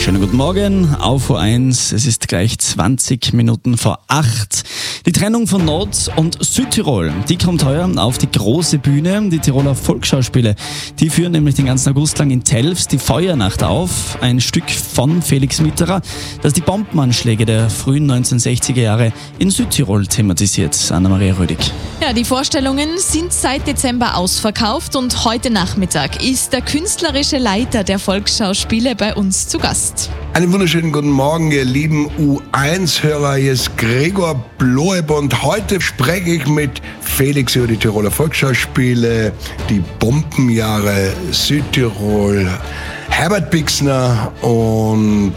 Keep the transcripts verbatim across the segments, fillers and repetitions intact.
Schönen guten Morgen auf U eins. Es ist gleich zwanzig Minuten vor acht. Die Trennung von Nord- und Südtirol, die kommt heuer auf die große Bühne. Die Tiroler Volksschauspiele, die führen nämlich den ganzen August lang in Telfs die Feuernacht auf. Ein Stück von Felix Mitterer, das die Bombenanschläge der frühen neunzehnhundertsechziger Jahre in Südtirol thematisiert. Anna-Maria Rödig. Ja, die Vorstellungen sind seit Dezember ausverkauft und heute Nachmittag ist der künstlerische Leiter der Volksschauspiele bei uns zu Gast. Einen wunderschönen guten Morgen, ihr lieben U eins Hörer. Hier ist Gregor Bloeb und heute spreche ich mit Felix über die Tiroler Volksschauspiele, die Bombenjahre Südtirol, Herbert Bixner und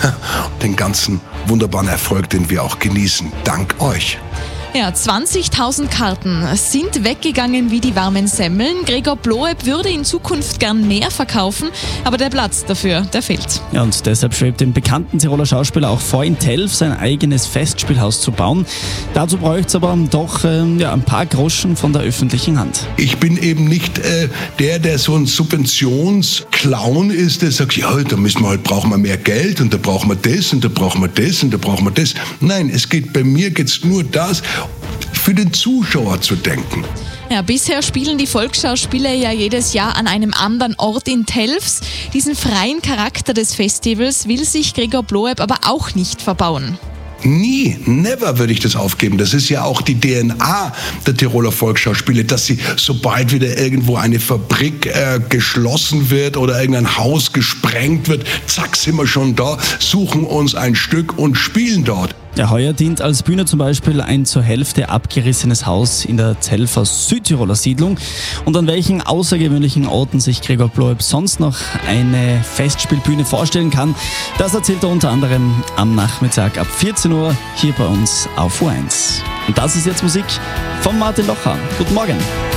den ganzen wunderbaren Erfolg, den wir auch genießen. Dank euch. Ja, zwanzigtausend Karten sind weggegangen wie die warmen Semmeln. Gregor Bloeb würde in Zukunft gern mehr verkaufen, aber der Platz dafür, der fehlt. Ja, und deshalb schwebt dem bekannten Tiroler Schauspieler auch vor, in Telfs sein eigenes Festspielhaus zu bauen. Dazu bräuchte es aber doch äh, ja, ein paar Groschen von der öffentlichen Hand. Ich bin eben nicht äh, der, der so ein Subventionsclown ist, der sagt, ja, da müssen wir halt, brauchen wir mehr Geld und da brauchen wir das und da brauchen wir das und da brauchen wir das. Nein, es geht bei mir geht's nur das, für den Zuschauer zu denken. Ja, bisher spielen die Volksschauspiele ja jedes Jahr an einem anderen Ort in Telfs. Diesen freien Charakter des Festivals will sich Gregor Bloeb aber auch nicht verbauen. Nie, never würde ich das aufgeben. Das ist ja auch die D N A der Tiroler Volksschauspiele, dass sie, sobald wieder irgendwo eine Fabrik äh, geschlossen wird oder irgendein Haus gesprengt wird, zack, sind wir schon da, suchen uns ein Stück und spielen dort. Ja, heuer dient als Bühne zum Beispiel ein zur Hälfte abgerissenes Haus in der Telfer Südtiroler Siedlung. Und an welchen außergewöhnlichen Orten sich Gregor Bloeb sonst noch eine Festspielbühne vorstellen kann, das erzählt er unter anderem am Nachmittag ab vierzehn Uhr hier bei uns auf U eins. Und das ist jetzt Musik von Martin Locher. Guten Morgen.